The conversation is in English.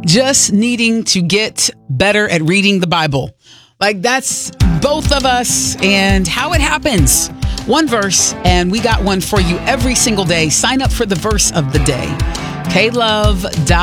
just needing to get better at reading the Bible. Like, that's both of us and how it happens. One verse, and we got one for you every single day. Sign up for the verse of the day. klove.com.